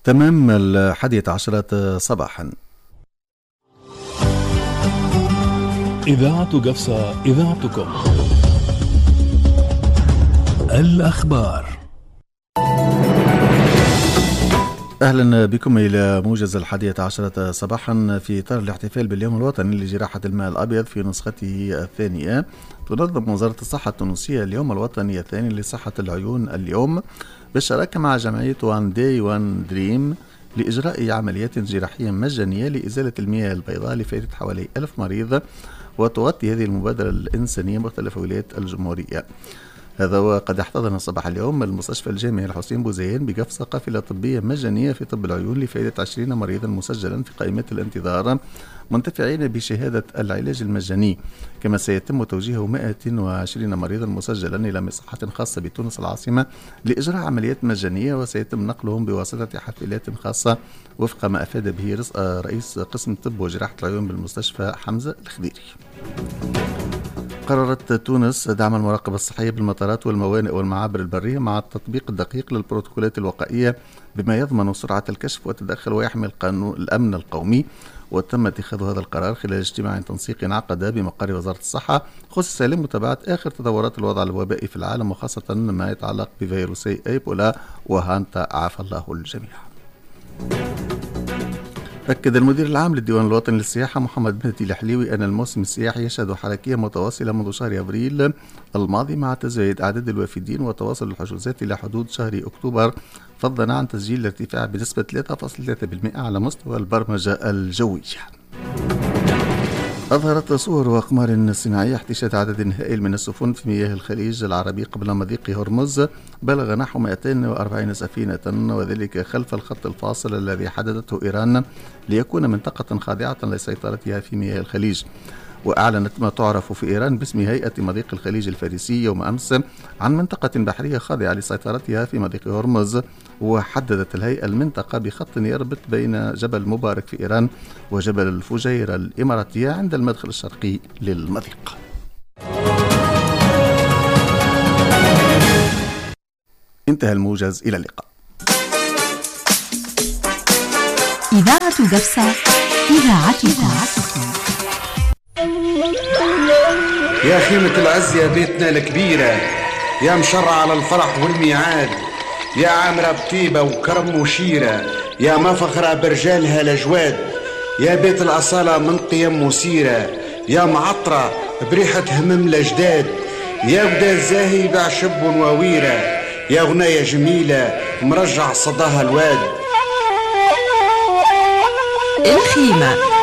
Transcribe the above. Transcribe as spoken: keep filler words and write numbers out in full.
تمام الحادية عشرة صباحا. إذاعة قفصة، إذاعتكم. الأخبار. أهلا بكم إلى موجز الحادية عشرة صباحا. في إطار الاحتفال باليوم الوطني لجراحة الماء الأبيض في نسخته الثانية، تنظم وزارة الصحة التونسية اليوم الوطني الثاني لصحة العيون اليوم بالشراكة مع جمعية وان داي وان دريم لإجراء عمليات جراحية مجانية لإزالة المياه البيضاء لفائدة حوالي ألف مريض، وتغطي هذه المبادرة الإنسانية مختلف ولايات الجمهورية. هذا وقد احتضن صباح اليوم المستشفى الجامعي الحسين بوزيان بقفصة قافلة طبية مجانية في طب العيون لفائدة عشرين مريضا مسجلا في قائمة الانتظار منتفعين بشهادة العلاج المجاني، كما سيتم توجيه مائة وعشرين مريضا مسجلا إلى مصحة خاصة بتونس العاصمة لإجراء عمليات مجانية، وسيتم نقلهم بواسطة حافلات خاصة وفق ما أفاد به رئيس قسم طب وجراحة العيون بالمستشفى حمزة الخديري. قررت تونس دعم المراقبة الصحية بالمطارات والموانئ والمعابر البرية مع التطبيق الدقيق للبروتوكولات الوقائية بما يضمن سرعة الكشف والتدخل ويحمي القانون الأمن القومي. وتم اتخاذ هذا القرار خلال اجتماع تنسيقي انعقد بمقر وزارة الصحة خصص لمتابعة آخر تطورات الوضع الوبائي في العالم، وخاصة ما يتعلق بفيروسي إيبولا وهانتا، عافى الله الجميع. أكد المدير العام للديوان الوطني للسياحة محمد مهدي الحليوي أن الموسم السياحي يشهد حركية متواصلة منذ شهر أبريل الماضي مع تزايد أعداد الوافدين وتواصل الحجوزات إلى حدود شهر أكتوبر، فضلا عن تسجيل الارتفاع بنسبة ثلاثة فاصلة ثلاثة بالمئة على مستوى البرمجة الجوية. أظهرت صور وأقمار صناعية احتشاد عدد هائل من السفن في مياه الخليج العربي قبل مضيق هرمز بلغ نحو مئتين وأربعين سفينة، وذلك خلف الخط الفاصل الذي حددته إيران ليكون منطقة خاضعة لسيطرتها في مياه الخليج. وأعلنت ما تعرف في إيران باسم هيئة مضيق الخليج الفارسي يوم أمس عن منطقة بحرية خاضعة لسيطرتها في مضيق هرمز، وحددت الهيئة المنطقة بخط يربط بين جبل مبارك في إيران وجبل الفجيرة الإماراتية عند المدخل الشرقي للمضيق. انتهى الموجز، إلى اللقاء. إذاعة قفصة، إذاعتكم. يا خيمة العز يا بيتنا الكبيرة، يا مشرع على الفرح والميعاد، يا عامرة بطيبة وكرم وشيرة، يا مفخرة برجالها الأجواد، يا بيت الأصالة من قيم وسيرة، يا معطرة بريحة همم الأجداد، يا ودا الزاهي بعشب وويرة، يا غناية جميلة مرجع صداها الواد. الخيمة